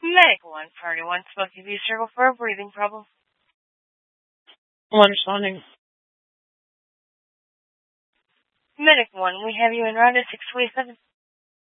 Medic 1, Priority 1, Smoky View Circle for a breathing problem. I'm responding. Medic 1, we have you in Rhonda 627.